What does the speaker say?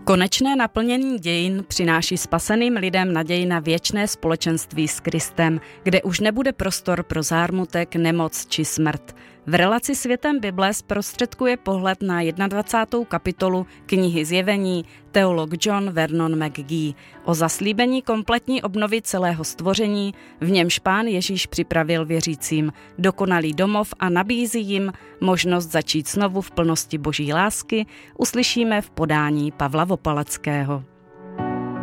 Konečné naplnění dějin přináší spaseným lidem naději na věčné společenství s Kristem, kde už nebude prostor pro zármutek, nemoc či smrt. V relaci Světem Bible zprostředkuje pohled na 21. kapitolu knihy Zjevení teolog John Vernon McGee o zaslíbení kompletní obnovy celého stvoření, v němž Pán Ježíš připravil věřícím dokonalý domov a nabízí jim možnost začít znovu v plnosti Boží lásky, uslyšíme v podání Pavla Vopaleckého.